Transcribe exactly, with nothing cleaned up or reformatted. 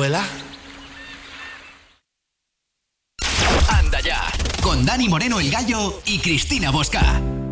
¿verdad? Anda ya, con Dani Moreno el Gallo y Cristina Bosca.